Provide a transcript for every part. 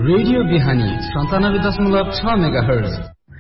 Radio बिहानी 97.6 megahertz.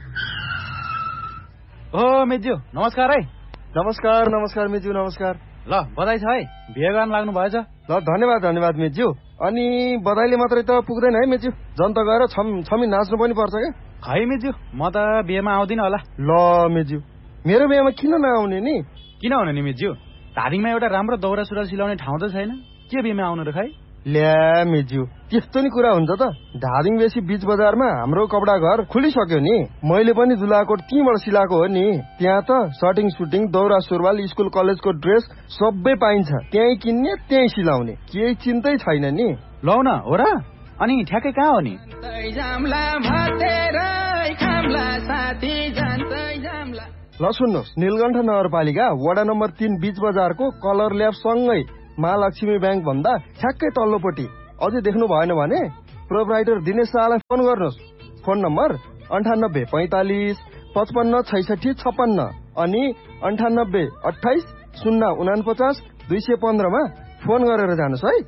ओ मेज्यू नमस्कार है। नमस्कार मेज्यू नमस्कार। ल बधाई छ है, बिहे गर्न लाग्नु भएछ। ल धन्यवाद मेज्यू। अनि बधाईले मात्रै त पुग्दैन है मेज्यू, जनता गएर छमी नाच्नु पनि पर्छ क्या। खै मेज्यू, म त बिहेमा आउँदिन होला। ल मेज्यू, मेरो बिहेमा किन नआउने नि? किन आउने नि मेज्यू, धादिङमा एउटा राम्रो दौरा सुरुवाल सिलाउने ठाउँ त छैन, के बिहेमा आउनु र खै? ल्या मेज्यू, त्यस्तो नि कुरा हुन्छ त। धादिङ बेसी बीच बजारमा हाम्रो कपडा घर खुलिसक्यो नि। मैले पनि जुलाकोट त्यहीँबाट सिलाएको हो नि। त्यहाँ त सर्टिङ सुटिङ दौरा सुरुवाल स्कुल कलेजको ड्रेस सबै पाइन्छ। त्यहीँ किन्ने त्यहीँ सिलाउने, केही चिन्तै छैन नि। लौ न हो र। अनि ठ्याक्कै कहाँ हो नि? ल सुन्नुहोस्, नीलकण्ठ नगरपालिका वडा नम्बर 3 बीच बजारको कलर ल्याब सँगै महालक्ष्मी ब्याङ्क भन्दा ठ्याक्कै तल्लोपट्टि। अझै देख्नु भएन भने प्रोपराइटर दिनेश शाहलाई फोन गर्नुहोस्। फोन नम्बर 98 45 55 66 56 अनि 98 28 049 215 मा फोन गरेर जानुहोस् है।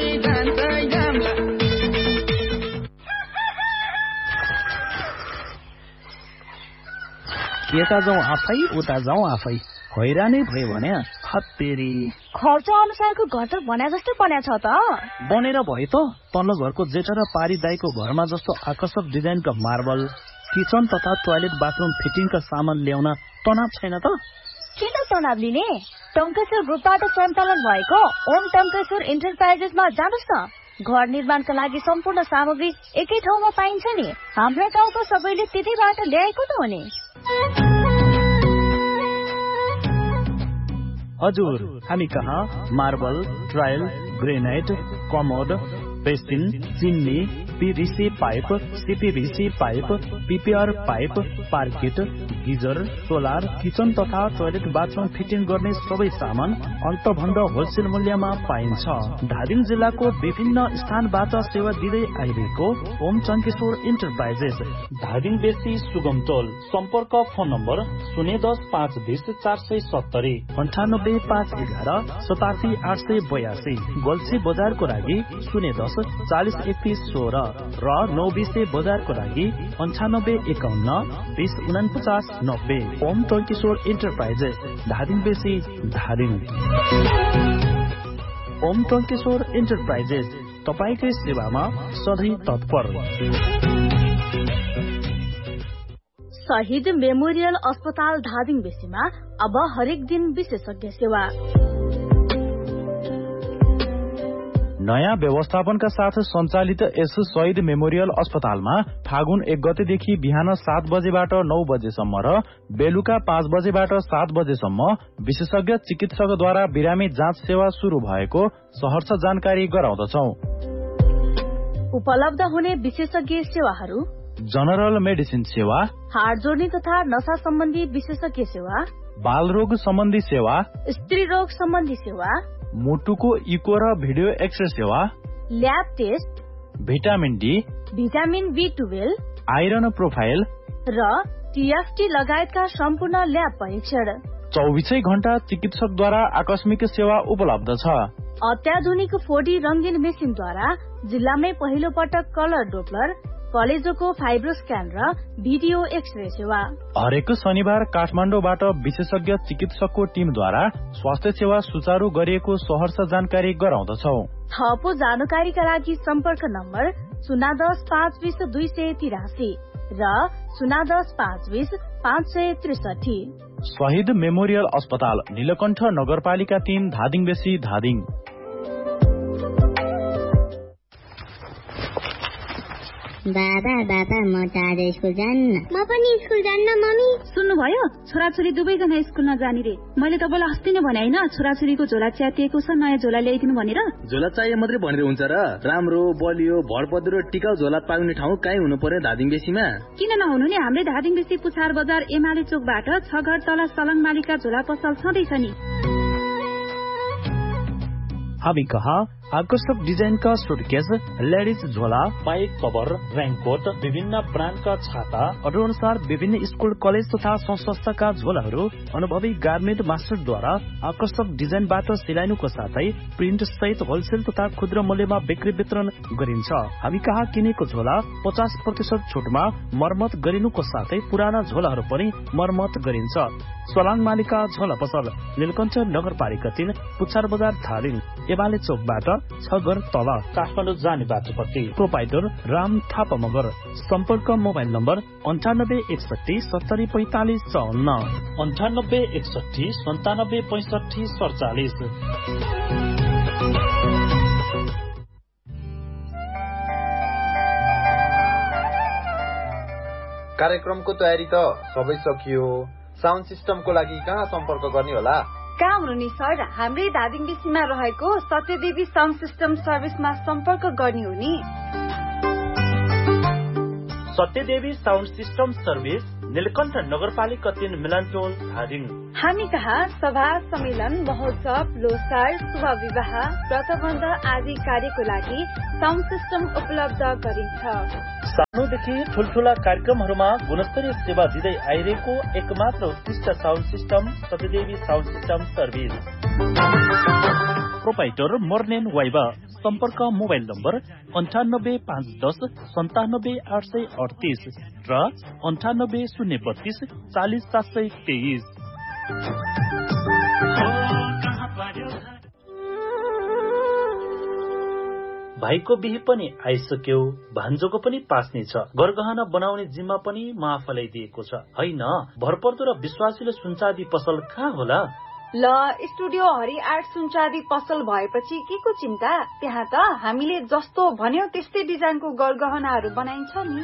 यता जाउँ आफै उता जाउँ आफै, हैरानै भयो भने हत्तेरी। खर्च अनुसारको घर त बना जस्तो बन्या छ त। बनेर भयो त। तल्लो घरको जेठा र पारी दाईको घरमा जस्तो आकर्षक डिजाइनका मार्बल, किचन तथा टोयलेट बाथरुम फिटिङका सामान ल्याउन तनाव छैन त? किन तनाव लिने? टङ्केश्वर ग्रुपबाट सञ्चालन भएको ओम टङ्केश्वर इन्टरप्राइजेसमा जानुहोस् न। घर निर्माणका लागि सम्पूर्ण सामग्री एकै ठाउँमा पाइन्छ नि। हाम्रा गाउँको सबैले त्यतैबाट ल्याएको त हो नि। हजुर, हामी कहाँ marble, tile, granite, commode, basin, chimney, PVC pipe, CPVC pipe, PPR pipe, पार्किट, geyser, solar, kitchen तथा टोयलेट बाथरुम फिटिङ गर्ने सबै सामान अल्पभन्दा होलसेल मूल्यमा पाइन्छ। धादिङ जिल्लाको विभिन्न स्थानबाट सेवा दिँदै आइरहेको ओम टङ्केश्वर इन्टरप्राइजेस, धादिङ बेसी सुगम टोल। सम्पर्क फोन नम्बर 010 520 470 98 511 87 882। गोल्सी बजारको लागि 010 40 31 16 र 920 बजारको लागि 98 51 20 49 90। ओम टङ्केश्वर इन्टरप्राइजेस, धादिङ बेसी धादिङ। ओम टङ्केश्वर इन्टरप्राइजेस तपाईकै सेवामा सधैँ तत्पर। शहीद मेमोरियल अस्पताल धादिङ बेसीमा अब हरेक दिन विशेषज्ञ सेवा। नयाँ व्यवस्थापनका साथ सञ्चालित यस शहीद मेमोरियल अस्पतालमा फागुन 1 गतेदेखि बिहान 7 बजेबाट 9 बजेसम्म र बेलुका 5 बजेबाट 7 बजेसम्म विशेषज्ञ चिकित्सकद्वारा बिरामी जाँच सेवा शुरू भएको सहर्ष जानकारी गराउँदछौं। उपलब्ध हुने विशेषज्ञ सेवाहरू: जनरल मेडिसिन सेवा, हाड जोड्ने तथा नशा सम्बन्धी विशेषज्ञ सेवा, बाल रोग सम्बन्धी सेवा, स्त्री रोग सम्बन्धी सेवा, मुटुको इको र भिडियो एक्सरे सेवा, lab test, vitamin D, vitamin B12, iron profile र TFT लगायतका सम्पूर्ण ल्याब परीक्षण। 24 घण्टा चिकित्सकद्वारा आकस्मिक सेवा उपलब्ध छ। अत्याधुनिक 4D रंगीन मेसिनद्वारा जिल्लामै पहिलो पटक कलर डोप्लर, कलेजोको फाइब्रो स्क्यान र भिडियो एक्सरे सेवा। हरेक शनिबार काठमाडौँबाट विशेषज्ञ चिकित्सकको टिमद्वारा स्वास्थ्य सेवा सुचारू गरिएको सहर्ष जानकारी गराउँदछौ। थप जानकारीका लागि सम्पर्क नम्बर 010 520 283 र 010 520 563। शहीद मेमोरियल अस्पताल, नीलकण्ठ नगरपालिका 3, धादिङ बेसी धादिङ। बाबा म आज स्कुल जान्न। म पनि स्कुल जान्न मम्मी। सुन्नुभयो, छोराछोरी दुवैजना स्कुल नजाने रे। मैले तपाईँलाई अस्ति नै भने हैन, छोराछोरीको झोला च्यातिएको छ, नयाँ झोला ल्याइदिनु भनेर। झोला चाहिए मात्रै भनेर हुन्छ र? राम्रो बलियो भरपद्रो टिकाउ झोला पाउने ठाउँ कहीँ हुनु पर्यो धादिङ बेसीमा? किन नहुनु नि, हाम्रै धादिङ बेसी पुछार बजार एमाले चोकबाट 6 घर तल सलङ मालिका झोला पसल छँदैछ नि। हामी कहाँ आकर्षक डिजाइनका सुटकेस, लेडिज झोला, पाइप कभर, रेनकोट, विभिन्न ब्रान्डका छाता, अर्डर अनुसार विभिन्न स्कुल कलेज तथा संस्थाका झोलाहरू अनुभवी गार्मेन्ट मास्टरद्वारा आकर्षक डिजाइनबाट सिलाइनुको साथै प्रिन्ट सहित होलसेल तथा खुद्रा मूल्यमा बिक्री वितरण गरिन्छ। हामी कहाँ किनेको झोला 50% छुटमा मर्मत गरिनुको साथै पुराना झोलाहरू पनि मर्मत गरिन्छ। सोलाङ मालिका झोला पसल, नीलकण्ठ नगरपालिका 3, पुच्छार बजार, धादिङ, एमाले चौकबाट 6 घर तल, काठमाडौँ जाने बाटोपट्टि। प्रोपाइटर राम थापा मगर। सम्पर्क मोबाइल नम्बर 9861 70 45 54, 9861 97 65 47। कार्यक्रमको तयारी त सबै सकियो। साउन्ड सिस्टमको लागि कहाँ सम्पर्क गर्ने होला? कहाँ हुनु नि सर, हाम्रै धादिङ बेसीमा रहेको सत्यदेवी साउन्ड सिस्टम सर्भिसमा सम्पर्क गर्ने हो नि। Satyadevi sound system service, Neelkanth नगरपालिका 3, मिलनटोल, धादिङ। हामी कहाँ सभा, सम्मेलन, महोत्सव, लोसार, शुभ विवाह, व्रतबन्ध आदि कार्यको लागि साउन्ड सिस्टम उपलब्ध गरिन्छ। सानोदेखि ठूल्ठूला कार्यक्रमहरूमा गुणस्तरीय सेवा दिँदै आइरहेको एकमात्र उत्कृष्ट sound system Satyadevi sound system service. Proprietor मोर्नेन viva. सम्पर्क मोबाइल नम्बर 98 510 97 838 र 98 032 40 723। भाइको बिहे पनि आइसक्यो, भान्जोको पनि पास्ने छ, गरगहना बनाउने जिम्मा पनि म आफैलाई दिएको छ। हैन, भरपर्दो र विश्वासिलो सुनचाँदी पसल कहाँ होला? ल, स्टुडियो हरि आर्ट सुनचाँदी पसल भएपछि के को चिन्ता? त्यहाँ त हामीले जस्तो भन्यो त्यस्तै डिजाइनको गरगहनाहरू बनाइन्छ नि।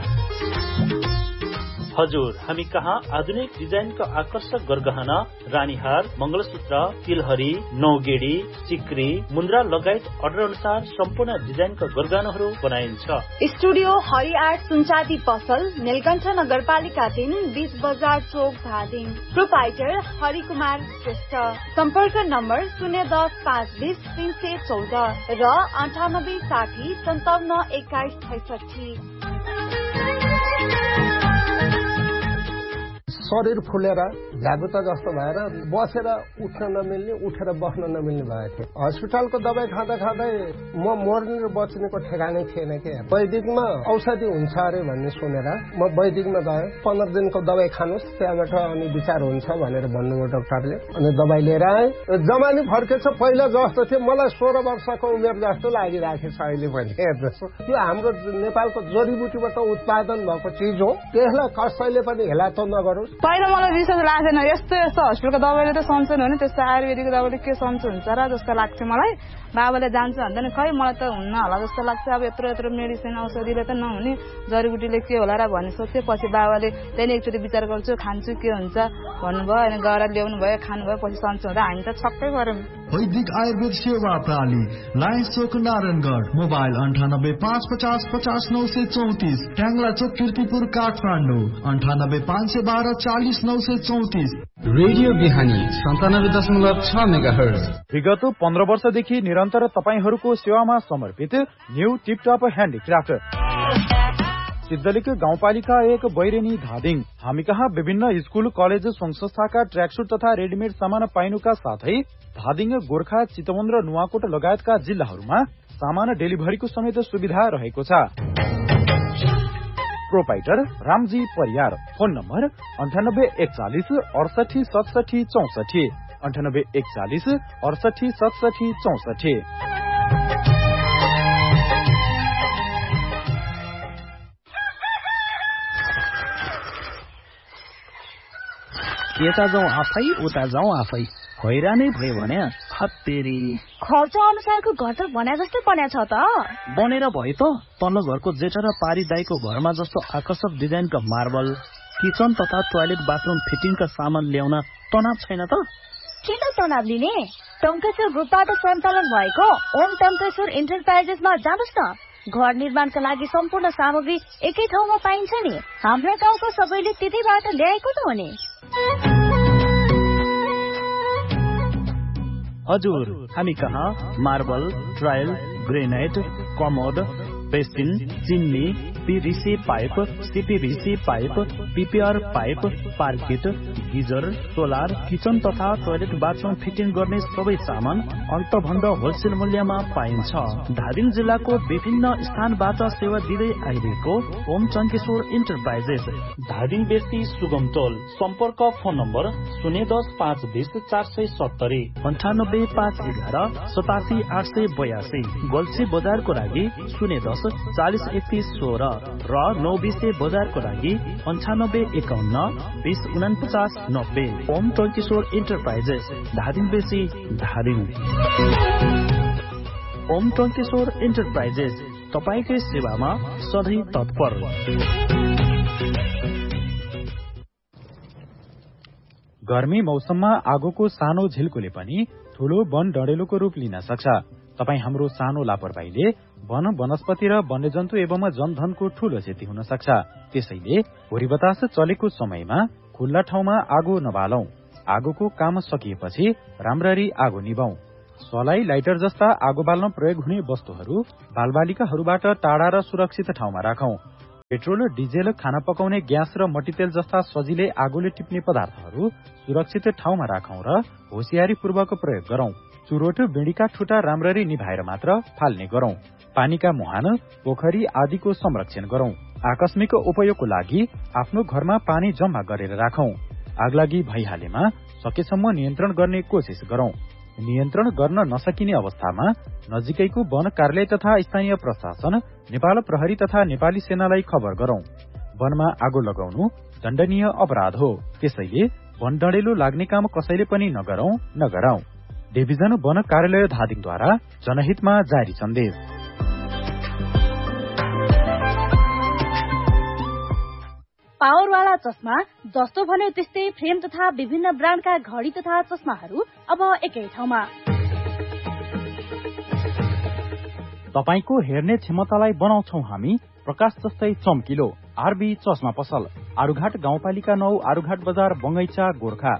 हजुर, हामी कहाँ आधुनिक डिजाइनका आकर्षक गरगहना, रानीहार, मंगलसूत्र, तिलहरी, नौगेडी, सिक्री, मुन्द्रा लगायत अर्डर अनुसार सम्पूर्ण डिजाइनका गरगहनाहरू बनाइन्छ। स्टुडियो हरि आर्ट सुनचाँदी पसल, नीलकण्ठ नगरपालिका 3, बीच बजार चोक, धादिङ। प्रोपाइटर हरिकुमार श्रेष्ठ। सम्पर्क नम्बर 010 520 314 र 98 60 57 21 66। शरीर फुलेर झ्यागुता जस्तो भएर बसेर उठ्न नमिल्ने, उठेर बस्न नमिल्ने भएको थियो। हस्पिटलको दबाई खाँदा खाँदै म मर्ने र बच्नेको ठेगानै थिएन के। वैदिकमा औषधि हुन्छ अरे भन्ने सुनेर म वैदिकमा गएँ। 15 दिनको दबाई खानुहोस्, त्यहाँबाट अनि विचार हुन्छ भनेर भन्नुभयो डाक्टरले। अनि दबाई लिएर आएँ। जमानी फर्केछ, पहिला जस्तो थियो मलाई 16 वर्षको उमेर जस्तो लागिरहेको छ अहिले पनि। हेर्नुहोस्, त्यो हाम्रो नेपालको जडीबुटीबाट उत्पादन भएको चिज हो, त्यसलाई कसैले पनि हेला त नगरोस्। पहिला मलाई विश्वास लाग्थेन, यस्तो हस्पिटलको दबाईले त सन्चो हुने, त्यस्तो आयुर्वेदिकको दबाईले के सन्चो हुन्छ र जस्तो लाग्थ्यो मलाई। बाबाले जान्छ भन्दैन, खै मलाई त हुन्न होला जस्तो लाग्छ। अब यत्रो मेडिसिन औषधिले त नहुने, जडीबुटीले के होला र भन्ने सोचेपछि बाबाले त्यहाँदेखि एकचोटि विचार गर्छु, खान्छु के हुन्छ भन्नुभयो। अनि गएर ल्याउनु भयो, खानुभयो, पछि सन्चो हुँदा हामी त छक्कै गऱ्यौँ। वैदिक आयुर्वेद सेवा प्रणाली, लायन्स चोक, नारायणगढ। मोबाइल 98 550 50 934, ट्याङ्ला चोक, कीर्तिपुर, काठमाडौँ। 98 512 40 934। रेडियो बिहानी 97.6 मेगाहर्ज। विगत 15 वर्षदेखि निरन्तर तपाईहरूको सेवामा समर्पित न्यू टिपटप ह्यान्डिक्राफ्ट, सिद्धलिक गाउँपालिका 1, बैरेनी, धादिङ। हामी कहाँ विभिन्न स्कुल, कलेज, संस्थाका ट्र्याकसुट तथा रेडिमेड सामान पाइनुका साथै धादिङ, गोर्खा, चितवन र नुवाकोट लगायतका जिल्लाहरूमा सामान डेलिभरीको समेत सुविधा रहेको छ। Proprietor Ramji Pariyar. Phone number 98 41 68 67 64, 98 41 68 67 64। यता जाउँ आफै, उता जाउँ आफै, हैरानै भयो भने हत्तेरी। खर्च अनुसारको घर त भने जस्तै बन्या छ त। बनेर भयो त। तल्लो घरको जेठा र पारी दाईको घरमा जस्तो आकर्षक डिजाइनका मार्बल, किचन तथा टोयलेट बाथरुम फिटिङका सामान ल्याउन तनाव छैन त? किन तनाव लिने? टङ्केश्वर ग्रुपबाट सञ्चालन भएको ओम टङ्केश्वर इन्टरप्राइजेसमा जानुहोस् न। घर निर्माणका लागि सम्पूर्ण सामग्री एकै ठाउँमा पाइन्छ नि। हाम्रा गाउँको सबैले त्यतैबाट ल्याएको त हो नि। हजुर, हामी कहाँ marble, tile, granite, commode, basin, चिन्नी, PVC pipe, CPVC pipe, PPR pipe, पार्किट, geyser, solar, kitchen तथा टोयलेट बाथरूम फिटिङ गर्ने सबै सामान अन्तभन्दा होलसेल मूल्यमा पाइन्छ। धादिङ जिल्लाको विभिन्न स्थानबाट सेवा दिँदै आइरहेको ओम चङ्केश्वर इन्टरप्राइजेस, धादिङ बेसी सुगम टोल। सम्पर्क फोन नम्बर 010 520 470, 98 511 87 882, गोल्सी बजारको लागि 010 40 31 16 र 920 बजारको लागि 98 51 20 49 90। ओम टङ्केश्वर इन्टरप्राइजेस, धादिङ बेसी, धादिङ। ओम टङ्केश्वर इन्टरप्राइजेस तपाईकै सेवामा सधैँ तत्पर। गर्मी मौसममा आगोको सानो झिल्कोले पनि ठूलो वन डढेलोको रूप लिन सक्छ। तपाई हाम्रो सानो लापरवाहीले वन वनस्पति र वन्यजन्तु एवं जनधनको ठूलो क्षति हुन सक्छ। त्यसैले भोलि बतास चलेको समयमा खुल्ला ठाउँमा आगो नबालौं। आगोको काम सकिएपछि राम्ररी आगो निभाऊ। सलाई, लाइटर जस्ता आगो बाल्न प्रयोग हुने वस्तुहरू बालबालिकाहरूबाट टाढा र सुरक्षित ठाउँमा राखौं। पेट्रोल, डिजेल, खाना पकाउने ग्यास र मट्टीतेल जस्ता सजिलै आगोले टिप्ने पदार्थहरू सुरक्षित ठाउँमा राखौं र होशियारीपूर्वक प्रयोग गरौं। चुरोट, बिँडीका ठुटा राम्ररी निभाएर मात्र फाल्ने गरौं। पानीका मुहान, पोखरी आदिको संरक्षण गरौं। आकस्मिक उपयोगको लागि आफ्नो घरमा पानी जम्मा गरेर राखौं। आगलागी भइहालेमा सकेसम्म नियन्त्रण गर्ने कोसिस गरौं। नियन्त्रण गर्न नसकिने अवस्थामा नजिकैको वन कार्यालय तथा स्थानीय प्रशासन, नेपाल प्रहरी तथा नेपाली सेनालाई खबर गरौं। वनमा आगो लगाउनु दण्डनीय अपराध हो। त्यसैले वन डढेलो लाग्ने काम कसैले पनि नगरौं। डिभिजन वन कार्यालय धादिङद्वारा जनहितमा जारी सन्देश। पावरवाला चस्मा जस्तो भन्यो त्यस्तै फ्रेम तथा विभिन्न ब्रान्डका घडी तथा चस्माहरू अब एकै ठाउँमा। तपाईको हेर्ने क्षमतालाई बनाउँछौ हामी प्रकाश जस्तै चम्किलो। आरबी चस्मा पसल, आरुघाट गाउँपालिका 9, आरुघाट बजार, बङ्गैचा, गोर्खा।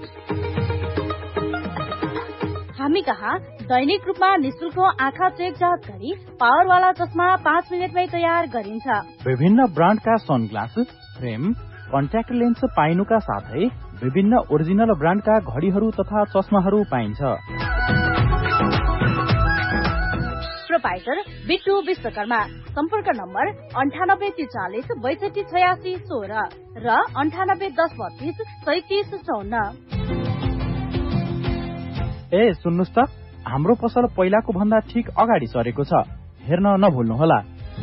हामी कहाँ दैनिक रूपमा निशुल्क आँखा चेक जाँच गरी पावरवाला चस्मा 5 मिनटमै तयार गरिन्छ। विभिन्न ब्रान्डका सनग्लास, फ्रेम, कन्ट्याक्ट लेन्स पाइनुका साथै विभिन्न ओरिजिनल ब्रान्डका घडीहरू तथा चस्माहरू पाइन्छ। प्रोपाइटर बिट्टु विश्वकर्मा। सम्पर्क नम्बर 9843 62 86 16 र 98 10 32 37 54। ए सुन्नुस् त, हाम्रो पसल पहिलाको भन्दा ठिक अगाडि सरेको छ। हेर्न नभुल्नुहोला।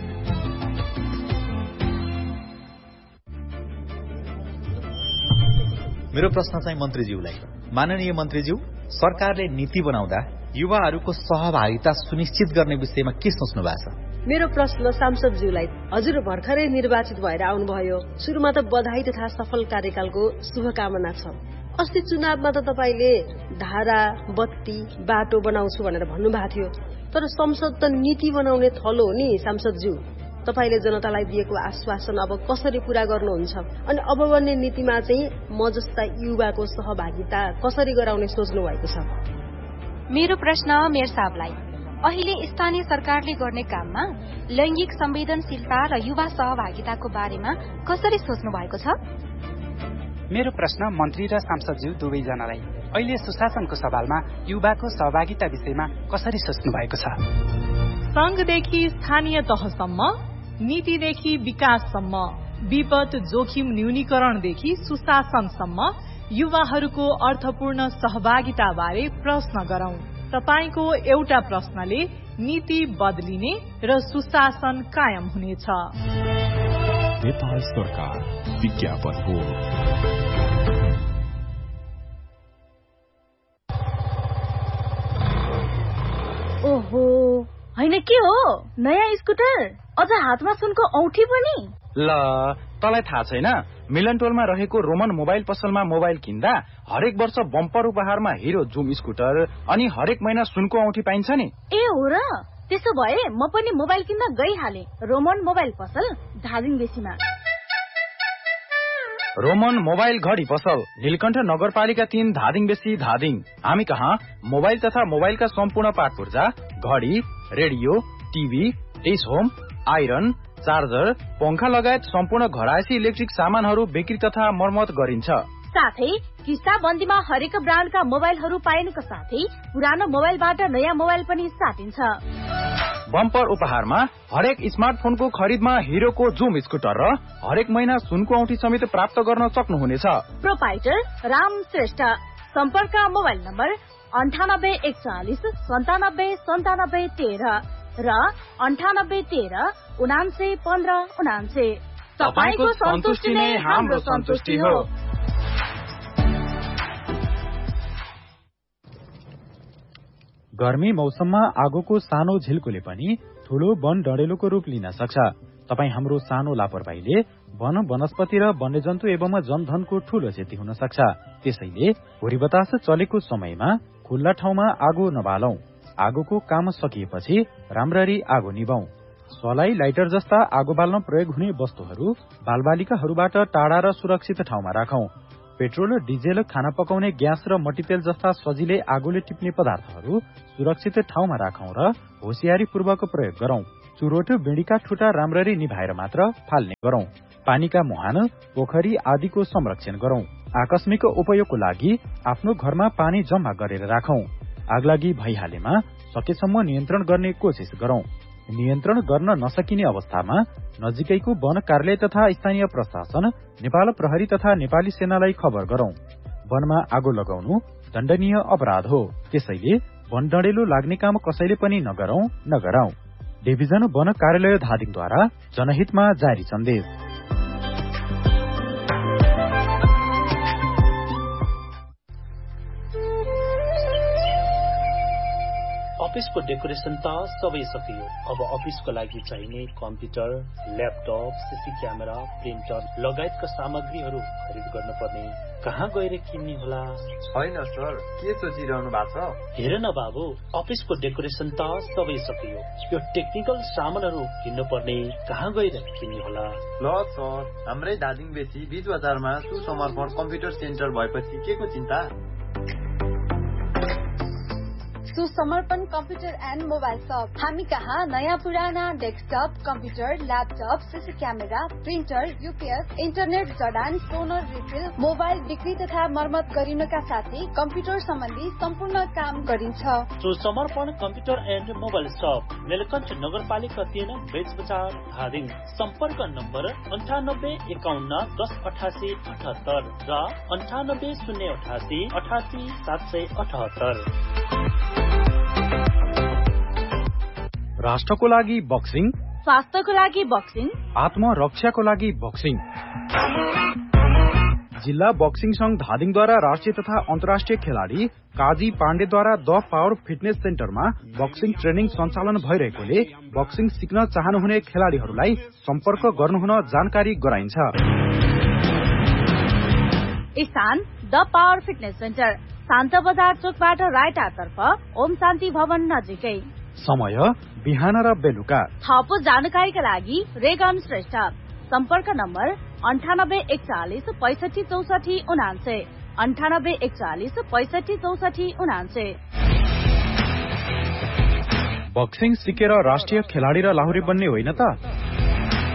मेरो प्रश्न चाहिँ मन्त्रीज्यूलाई। माननीय मन्त्रीज्यू, सरकारले नीति बनाउँदा युवाहरूको सहभागिता सुनिश्चित गर्ने विषयमा के सोच्नु भएको छ? मेरो प्रश्न सांसदज्यूलाई। हजुर भर्खरै निर्वाचित भएर आउनुभयो। सुरुमा त बधाई तथा सफल कार्यकालको शुभकामना छ। अस्ति चुनावमा त तपाईले धारा, बत्ती, बाटो बनाउँछु भनेर भन्नुभएको थियो। तर संसद त नीति बनाउने थलो हो नि सांसदज्यू। तपाईले जनतालाई दिएको आश्वासन अब कसरी पूरा गर्नुहुन्छ? अनि अब बन्ने नीतिमा चाहिँ म जस्ता युवाको सहभागिता कसरी गराउने सोच्नु भएको छ? मेरो प्रश्न मेयर साहबलाई। अहिले स्थानीय सरकारले गर्ने काममा लैंगिक संवेदनशीलता र युवा सहभागिताको बारेमा कसरी सोच्नु भएको छ? मेरो प्रश्न मन्त्री र सांसदज्यू दुवैजनालाई। अहिले सुशासनको सवालमा युवाको सहभागिता विषयमा कसरी सोच्नु भएको छ? संघदेखि स्थानीय तहसम्म, नीतिदेखि विकाससम्म, विपद जोखिम न्यूनीकरणदेखि सुशासनसम्म युवाहरूको अर्थपूर्ण सहभागिता बारे प्रश्न गरौं। तपाईको एउटा प्रश्नले नीति बदलिने र सुशासन कायम हुनेछ। नेपाल सरकार विज्ञापन हो। ओहो, हैन के हो? नयाँ स्कुटर, अझ हातमा सुनको औठी पनि। ल, तँलाई थाहा छैन? मिलन टोलमा रहेको रोमन मोबाइल पसलमा मोबाइल किन्दा हरेक वर्ष बम्पर उपहारमा हिरो जुम स्कुटर अनि हरेक महिना सुनको औठी पाइन्छ नि। ए हो र? त्यसो भए म पनि मोबाइल किन्न गइहाले। रोमन मोबाइल पसल धादिङ बेसीमा। रोमन मोबाइल घडी पसल नीलकण्ठ नगरपालिका 3 धादिङ बेसी धादिङ। हामी कहाँ मोबाइल तथा मोबाइलका सम्पूर्ण पार्ट पूर्जा, घडी, radio, TV, dish home, iron, charger, पंखा लगायत सम्पूर्ण घरायसी इलेक्ट्रिक सामानहरू बिक्री तथा मर्मत गरिन्छ। साथै किस्ता बन्दीमा हरेक ब्रान्डका मोबाइलहरू पाइनुका साथै पुरानो मोबाइलबाट नयाँ मोबाइल पनि साटिन्छ। बम्पर उपहारमा हरेक स्मार्टफोनको खरिदमा हिरोको जुम स्कुटर र हरेक महिना सुनको औँठी समेत प्राप्त गर्न सक्नुहुनेछ। प्रोपाइटर राम श्रेष्ठ। सम्पर्क मोबाइल नम्बर 9841 97 13 र 9813 79 15 79। तपाईको सन्तुष्टि नै हाम्रो सन्तुष्टि हो। गर्मी मौसममा आगोको सानो झिल्कोले पनि ठूलो वन डढेलोको रूप लिन सक्छ। तपाई हाम्रो सानो लापरवाहीले वन वनस्पति र वन्यजन्तु एवं जनधनको ठूलो क्षति हुन सक्छ। त्यसैले हुरी बतास चलेको समयमा खुल्ला ठाउँमा आगो नबालौं। आगोको काम सकिएपछि राम्ररी आगो निभाऊ। सलाई, लाइटर जस्ता आगो बाल्न प्रयोग हुने वस्तुहरू बालबालिकाहरूबाट टाढा र सुरक्षित ठाउँमा राखौं। पेट्रोल, डिजेल, खाना पकाउने ग्यास र मट्टीतेल जस्ता सजिलै आगोले टिप्ने पदार्थहरू सुरक्षित ठाउँमा राखौं र होशियारीपूर्वक प्रयोग गरौं। चुरोट, बिँडीका ठुटा राम्ररी निभाएर मात्र फाल्ने गरौं। पानीका मुहान, पोखरी आदिको संरक्षण गरौं। आकस्मिक उपयोगको लागि आफ्नो घरमा पानी जम्मा गरेर राखौं। आगलागी भइहालेमा सकेसम्म नियन्त्रण गर्ने कोसिस गरौं। नियन्त्रण गर्न नसकिने अवस्थामा नजिकैको वन कार्यालय तथा स्थानीय प्रशासन, नेपाल प्रहरी तथा नेपाली सेनालाई खबर गरौं। वनमा आगो लगाउनु दण्डनीय अपराध हो। त्यसैले वन डढेलो लाग्ने काम कसैले पनि नगरौं। डिभिजन वन कार्यालय धादिङद्वारा जनहितमा जारी सन्देश। अफिसको डेकोरेसन त सबै सकियो। अब अफिसको लागि चाहिने computer, laptop, CC camera, printer लगायतका सामग्रीहरू खरिद गर्न पर्ने। कहाँ गएर किन्ने होला? छैन सर, के सोचिरहनु भएको छ? हेर न बाबु, अफिसको डेकोरेसन त सबै सकियो। यो टेक्निकल सामानहरू किन्नु पर्ने। कहाँ गएर किन्ने होला? ल सर, हाम्रै धादिङ बेसी बीच बजारमा सुसमर्पण कम्प्युटर सेन्टर भएपछि के को चिन्ता? सुसमर्पण कम्प्युटर एन्ड मोबाइल शप। हामी कहाँ नयाँ पुराना desktop, computer, laptop, CC camera, printer, UPS, internet जडान, टोनर रिफिल, मोबाइल बिक्री तथा मर्मत गरिनका साथै कम्प्युटर सम्बन्धी सम्पूर्ण काम गरिन्छ। सुसमर्पण कम्प्युटर एन्ड मोबाइल शप, नीलकण्ठ नगरपालिका 3 बेच बजार धादिङ। सम्पर्क नम्बर 98 51 10 88 78 र 98 088 88 778। राष्ट्रको लागि बक्सिङ, स्वास्थ्यको लागि बक्सिङ, आत्मरक्षाको लागि बक्सिङ। जिल्ला बक्सिङ संघ धादिङद्वारा राष्ट्रिय तथा अन्तर्राष्ट्रिय खेलाडी काजी पाण्डेद्वारा द पावर फिटनेस सेन्टरमा बक्सिङ ट्रेनिङ सञ्चालन भइरहेकोले बक्सिङ सिक्न चाहनुहुने खेलाडीहरूलाई सम्पर्क गर्नुहुन जानकारी गराइन्छ। स्थान द पावर फिटनेस सेन्टर, शान्त बजार चोकबाट राइट हाततर्फ ओम शान्ति भवन नजिकै। समय बिहान र बेलुका। थप जानकारीका लागि रेगन श्रेष्ठ। सम्पर्क नम्बर 9841 65 64 79 9841 65 64 79। बक्सिङ सिकेर राष्ट्रिय खेलाडी र लाहुरे बन्ने होइन त?